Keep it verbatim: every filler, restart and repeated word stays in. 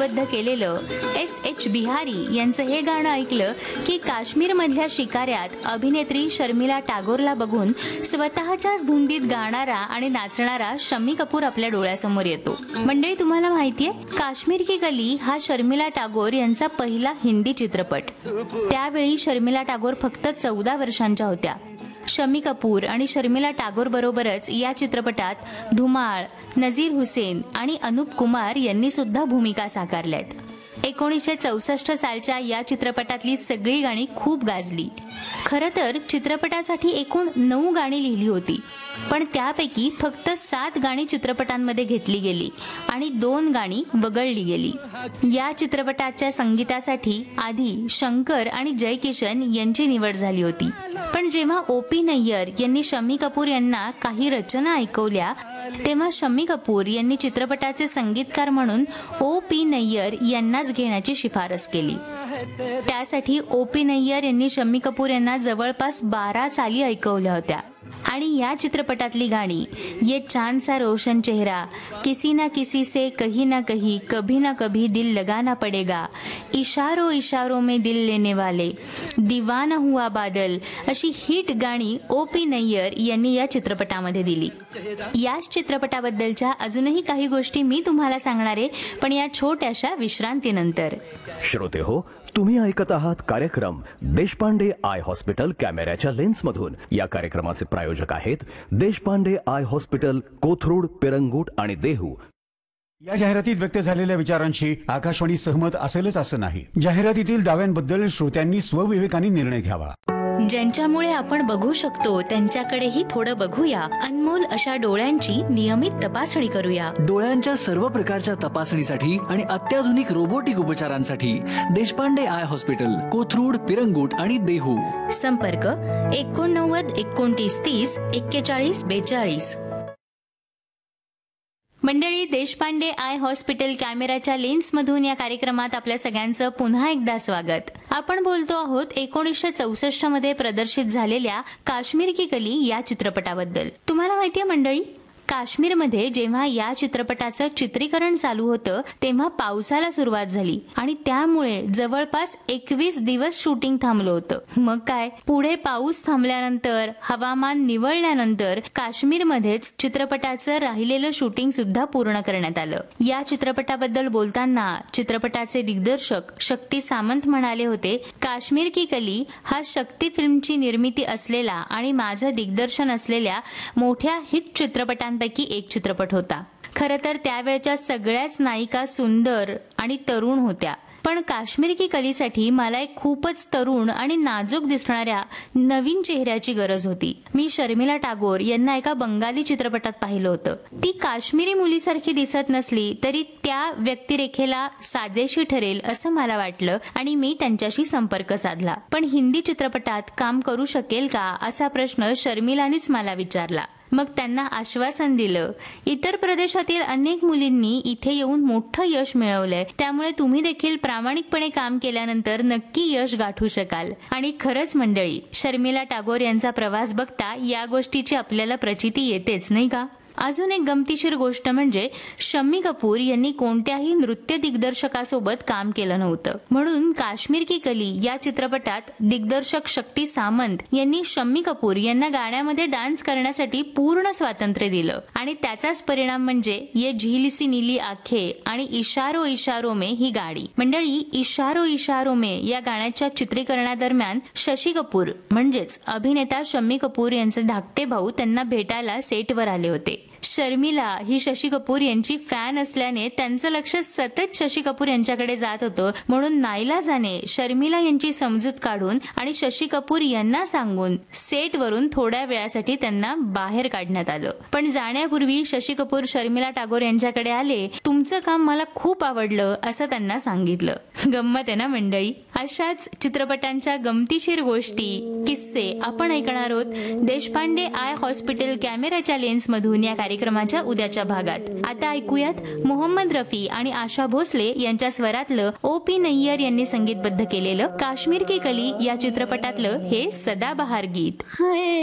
संगीतबद्ध केलेलं S H Bihari यांचं हे गाणं ऐकलं की काश्मीरमधल्या शिकाऱ्यात अभिनेत्री शर्मिला टागोरला बघून स्वतःच्याच धुंदीत गाणारा आणि नाचणारा शम्मी कपूर आपल्या डोळ्यासमोर येतो. मंडळी, तुम्हाला माहितीये, काश्मीर की कली हा शर्मिला टागोर यांचा पहिला हिंदी चित्रपट. त्यावेळी शर्मिला टागोर फक्त चौदा वर्षांच्या होत्या. शम्मी कपूर आणि शर्मिला टागोर बरोबरच या चित्रपटात धुमाळ, नजीर हुसेन आणि अनुप कुमार यांनी सुद्धा भूमिका साकारल्यात. एकोणीसशे चौसष्ट सालच्या या चित्रपटातली सगळी गाणी खूप गाजली. खरं तर चित्रपटासाठी एकूण नऊ गाणी लिहिली होती, पण त्यापैकी फक्त सात गाणी चित्रपटांमध्ये घेतली गेली आणि दोन गाणी वगळली गेली. या चित्रपटाच्या संगीतासाठी आधी शंकर आणि जय किशन यांची निवड झाली होती, पण जेव्हा ओ पी नय्यर यांनी शम्मी कपूर यांना काही रचना ऐकवल्या तेव्हा शम्मी कपूर यांनी चित्रपटाचे संगीतकार म्हणून ओ पी नय्यर यांनाच घेण्याची शिफारस केली. त्यासाठी ओ पी नय्यर यांनी शम्मी कपूर यांना जवळपास बारा चाली ऐकवल्या होत्या आणि या चित्रपटातली गाणी ये चांद सा रोशन चेहरा, किसी ना किसी से कहीं ना कहीं, कभी ना कभी दिल लगाना पडेगा, इशारों इशारों में दिल लेने वाले, दीवाना हुआ बादल अशी हिट गाणी ओ पी नय्यर यांनी या चित्रपटामध्ये दिली. याच चित्रपटाबद्दलच्या अजूनही काही गोष्टी मी तुम्हाला सांगणार आहे, पण या छोट्याशा विश्रांतीनंतर. श्रोते हो, तुम्ही ऐकत आहात कार्यक्रम देशपांडे आय हॉस्पिटल कॅमेऱ्याच्या लेन्समधून. या कार्यक्रमाचे प्रायोजक आहेत देशपांडे आय हॉस्पिटल, कोथरूड, पिरंगुट आणि देहू. या जाहिरातीत व्यक्त झालेल्या विचारांशी आकाशवाणी सहमत असेलच असं नाही. जाहिरातीतील दाव्यांबद्दल श्रोत्यांनी स्वविवेकाने निर्णय घ्यावा. ज्यांच्यामुळे आपण बघू शकतो त्यांच्याकडेही थोडं बघूया. अनमोल अशा डोळ्यांची नियमित तपासणी करूया. डोळ्यांच्या सर्व प्रकारच्या तपासणीसाठी आणि अत्याधुनिक रोबोटिक उपचारांसाठी देशपांडे आय हॉस्पिटल, कोथरूड, पिरंगुट आणि देहू. संपर्क एकोणनव्वद एकोणतीस तीस एक्केचाळीस बेचाळीस. मंडळी, देशपांडे आय हॉस्पिटल कॅमेऱ्याच्या लेन्समधून या कार्यक्रमात आपल्या सगळ्यांचं पुन्हा एकदा स्वागत. आपण बोलतो आहोत एकोणीसशे चौसष्ट मध्ये प्रदर्शित झालेल्या काश्मीर की कली या चित्रपटाबद्दल. तुम्हाला माहितीये मंडळी, काश्मीरमध्ये जेव्हा या चित्रपटाचं चित्रीकरण चालू होतं तेव्हा पावसाला सुरुवात झाली आणि त्यामुळे जवळपास एकवीस दिवस शूटिंग थांबलं होतं. मग काय, पुढे पाऊस थांबल्यानंतर, हवामान निवळल्यानंतर काश्मीरमध्येच चित्रपटाचं राहिलेलं शूटिंग सुद्धा पूर्ण करण्यात आलं. या चित्रपटाबद्दल बोलताना चित्रपटाचे दिग्दर्शक शक्ती सामंत म्हणाले होते, काश्मीर की कली हा शक्ती फिल्मची निर्मिती असलेला आणि माझं दिग्दर्शन असलेल्या मोठ्या हिट चित्रपटांपैकी एक चित्रपट होता. खरं तर त्यावेळच्या सगळ्याच नायिका सुंदर आणि तरुण होत्या, पण काश्मीर की कलीसाठी मला एक खूपच तरुण आणि नाजूक दिसणाऱ्या नवीन चेहऱ्याची गरज होती. मी शर्मिला टागोर यांना एका बंगाली चित्रपटात पाहिलं होतं. ती काश्मीरी मुलीसारखी दिसत नसली तरी त्या व्यक्तिरेखेला साजेशी ठरेल असं मला वाटलं आणि मी त्यांच्याशी संपर्क साधला. पण हिंदी चित्रपटात काम करू शकेल का असा प्रश्न शर्मिलानीच मला विचारला. मग त्यांना आश्वासन दिलं. इतर प्रदेशातील अनेक मुलींनी इथे येऊन मोठं यश मिळवलंय, त्यामुळे तुम्ही देखील प्रामाणिकपणे काम केल्यानंतर नक्की यश गाठू शकाल. आणि खरंच मंडळी, शर्मिला टागोर यांचा प्रवास बघता या गोष्टीची आपल्याला प्रचिती येतेच, नाही का? अजून एक गमतीशीर गोष्ट म्हणजे शम्मी कपूर यांनी कोणत्याही नृत्य दिग्दर्शकासोबत काम केलं नव्हतं. म्हणून काश्मीर की कली या चित्रपटात दिग्दर्शक शक्ती सामंत यांनी शम्मी कपूर यांना गाण्यामध्ये डान्स करण्यासाठी पूर्ण स्वातंत्र्य दिलं आणि त्याचाच परिणाम म्हणजे ये झील सी नीली आखे आणि इशारो इशारो में ही गाणी. मंडळी, इशारो इशारो में या गाण्याच्या चित्रीकरणादरम्यान शशी कपूर म्हणजेच अभिनेता शम्मी कपूर यांचे धाकटे भाऊ त्यांना भेटायला सेटवर आले होते. शर्मिला ही शशी कपूर यांची फॅन असल्याने त्यांचं लक्ष सतत शशी कपूर यांच्याकडे जात होतं. म्हणून नाईलाजाने शर्मिला यांची समजूत काढून आणि शशी कपूर यांना सांगून सेटवरून थोड्या वेळासाठी त्यांना बाहेर काढण्यात आलं. पण जाण्यापूर्वी शशी कपूर शर्मिला टागोर यांच्याकडे आले, तुमचं काम मला खूप आवडलं असं त्यांना सांगितलं. गंमत आहे ना मंडळी? अशाच चित्रपटांच्या गमतीशीर गोष्टी, किस्से आपण ऐकणार आहोत देशपांडे आय हॉस्पिटल कॅमेऱ्याच्या लेन्स मधून या कार्यक्रमाच्या उद्याच्या भागात. आता ऐकूयात मोहम्मद रफी आणि आशा भोसले यांच्या स्वरातलं ओ पी नय्यर यांनी संगीतबद्ध केलेलं काश्मीर की कली या चित्रपटातलं हे सदाबहार गीत.